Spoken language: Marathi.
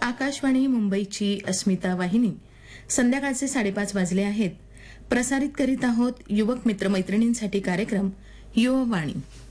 आकाशवाणी मुंबईची अस्मिता वाहिनी. संध्याकाळचे 5:30 वाजले आहेत. प्रसारित करीत आहोत युवक मित्रमैत्रिणींसाठी कार्यक्रम युववाणी.